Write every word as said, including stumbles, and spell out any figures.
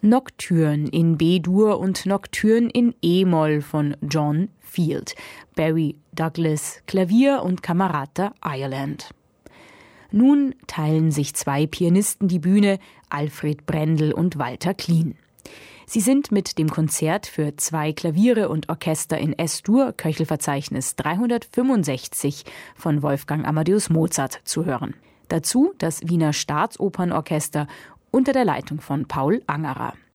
Nocturne in B-Dur und Nocturne in E-Moll von John Field. Barry Douglas Klavier und Camerata Ireland. Nun teilen sich zwei Pianisten die Bühne, Alfred Brendel und Walter Klien. Sie sind mit dem Konzert für zwei Klaviere und Orchester in S-Dur, Köchelverzeichnis dreihundertfünfundsechzig von Wolfgang Amadeus Mozart zu hören. Dazu das Wiener Staatsopernorchester unter der Leitung von Paul Angerer.